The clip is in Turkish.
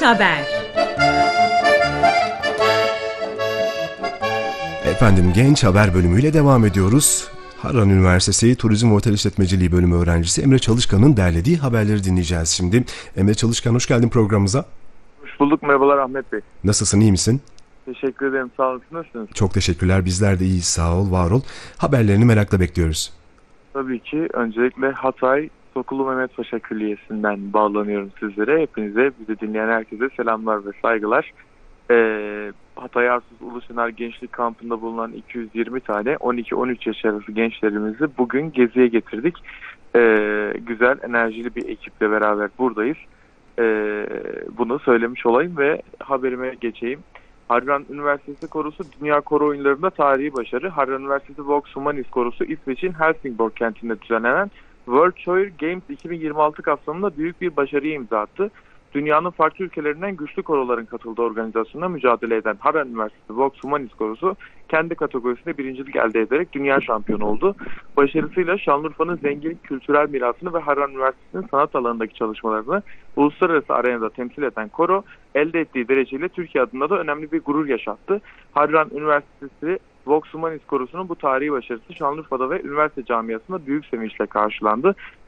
Haber. Efendim, Genç Haber bölümüyle devam ediyoruz. Harran Üniversitesi Turizm ve Otel İşletmeciliği bölümü öğrencisi Emre Çalışkan'ın derlediği haberleri dinleyeceğiz şimdi. Emre Çalışkan, hoş geldin programımıza. Hoş bulduk, merhabalar Ahmet Bey. Nasılsın, iyi misin? Teşekkür ederim, sağ olun. Nasılsınız? Çok teşekkürler, bizler de iyiyiz, sağ ol, var ol. Haberlerini merakla bekliyoruz. Tabii ki öncelikle Hatay Sokulu Mehmet Paşa Külliyesi'nden bağlanıyorum sizlere. Hepinize, bizi dinleyen herkese selamlar ve saygılar. Hatay Arsuz Uluçener Gençlik Kampı'nda bulunan 220 tane 12-13 yaş arası gençlerimizi bugün geziye getirdik. Güzel, enerjili bir ekiple beraber buradayız. Bunu söylemiş olayım ve haberime geçeyim. Harran Üniversitesi Korosu Dünya Koro Oyunları'nda tarihi başarı. Harran Üniversitesi Vox Humanis Korosu İsveç'in Helsingborg kentinde düzenlenen World Choir Games 2026 kapsamında büyük bir başarıya imza attı. Dünyanın farklı ülkelerinden güçlü koroların katıldığı organizasyonda mücadele eden Harran Üniversitesi Vox Humanis Korosu kendi kategorisinde birincilik elde ederek dünya şampiyonu oldu. Başarısıyla Şanlıurfa'nın zengin kültürel mirasını ve Harran Üniversitesi'nin sanat alanındaki çalışmalarını uluslararası arenada temsil eden koro, elde ettiği dereceyle Türkiye adına da önemli bir gurur yaşattı. Harran Üniversitesi Vox Humanis Korosu'nun bu tarihi başarısı Şanlıurfa'da ve üniversite camiasında büyük sevinçle karşılandı.